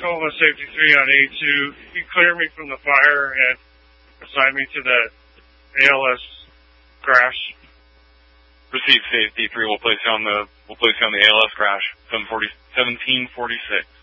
Tacoma Safety 3 on A2. You clear me from the fire and assign me to the ALS crash. Received, Safety 3. We'll place you on the ALS crash. 1746.